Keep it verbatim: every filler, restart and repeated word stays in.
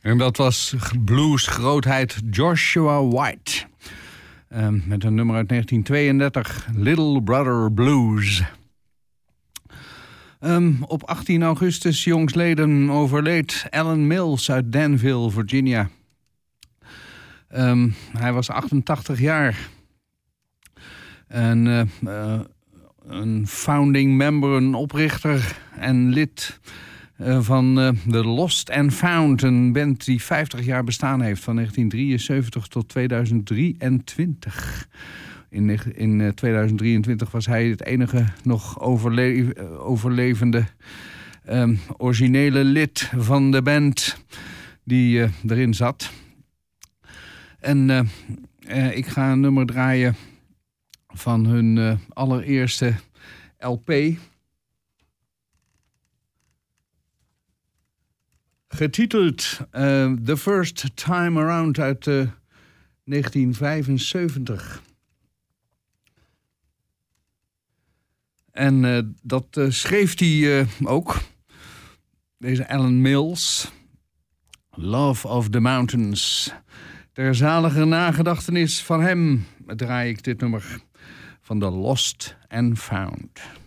En dat was bluesgrootheid Joshua White. Uh, met een nummer uit negentien tweeëndertig, Little Brother Blues. Um, op achttien augustus jongsleden overleed Alan Mills uit Danville, Virginia. Um, hij was achtentachtig jaar. En uh, uh, een founding member, een oprichter en lid uh, van uh, The Lost and Found. Een band die vijftig jaar bestaan heeft, van negentien drieënzeventig tot tweeduizend drieëntwintig. In, in uh, tweeduizend drieëntwintig was hij het enige nog overle- overlevende um, originele lid van de band die uh, erin zat. En uh, uh, ik ga een nummer draaien van hun uh, allereerste L P. Getiteld uh, The First Time Around uit uh, negentien vijfenzeventig. En uh, dat uh, schreef hij uh, ook, deze Alan Mills. Love of the Mountains. Ter zalige nagedachtenis van hem draai ik dit nummer van The Lost and Found.